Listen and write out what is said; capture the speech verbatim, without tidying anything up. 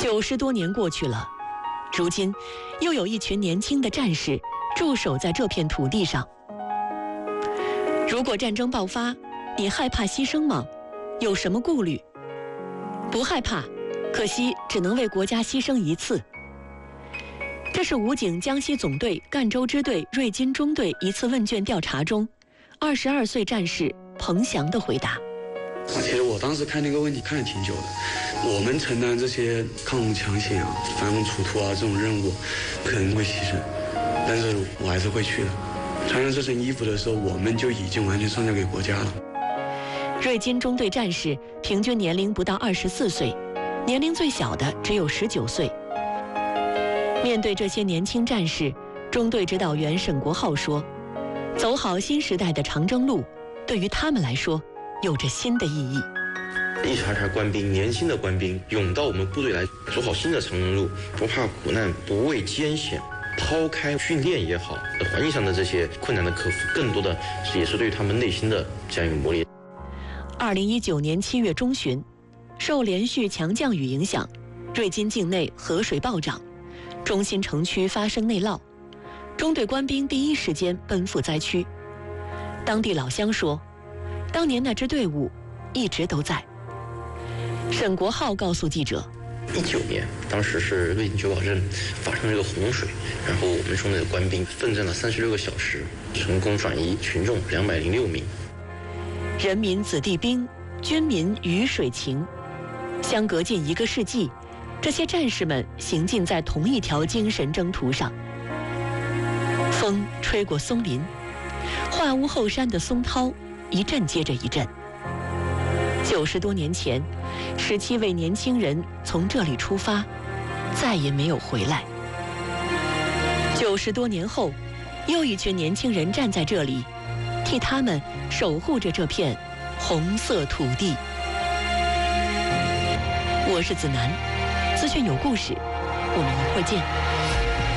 九十多年过去了，如今又有一群年轻的战士驻守在这片土地上。如果战争爆发，你害怕牺牲吗？有什么顾虑？不害怕，可惜只能为国家牺牲一次。这是武警江西总队赣州支队瑞金中队一次问卷调查中，二十二岁战士彭翔的回答。 其实我当时看那个问题看了挺久的，我们承担这些抗洪抢险啊、反攻除土啊这种任务，可能会牺牲，但是我还是会去的。穿上这身衣服的时候，我们就已经完全上交给国家了。 瑞金中队战士平均年龄不到二十四岁，年龄最小的只有十九岁。面对这些年轻战士，中队指导员沈国浩说：“走好新时代的长征路，对于他们来说，有着新的意义。 一茬茬官兵，年轻的官兵涌到我们部队来，走好新的长征路，不怕苦难，不畏艰险。抛开训练也好，环境上的这些困难的克服，更多的也是对他们内心的这样一个磨练。” 二零一九年七月中旬，受连续强降雨影响，瑞金境内河水暴涨，中心城区发生内涝，中队官兵第一时间奔赴灾区。当地老乡说，当年那支队伍一直都在。沈国浩告诉记者， 一九年，当时是瑞金九堡镇发生这个洪水，然后我们中队的官兵奋战了三十六个小时，成功转移群众两百零六名。 人民子弟兵，军民鱼水情，相隔近一个世纪，这些战士们行进在同一条精神征途上。风吹过松林，化屋后山的松涛一阵接着一阵。九十多年前，十七位年轻人从这里出发，再也没有回来。九十多年后，又一群年轻人站在这里，替他们守护着这片红色土地。我是子楠，资讯有故事，我们一会儿见。